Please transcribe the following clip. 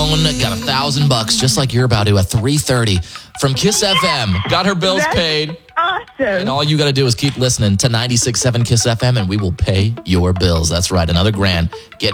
phone, got $1,000 just like you're about to at 3:30 from Kiss FM. Got her bills paid. Awesome. And all you got to do is keep listening to 96.7 Kiss FM and we will pay your bills. That's right. Another grand. Get